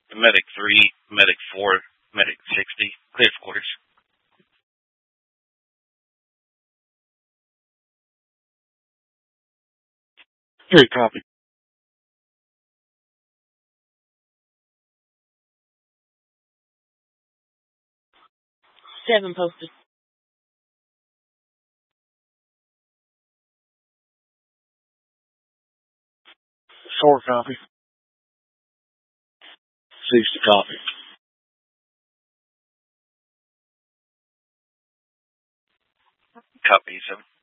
Medic 3, Medic 4, Medic 60. Clear for quarters. Three, copy. Seven posted. Four, copy. 60, copy. Copy, 7.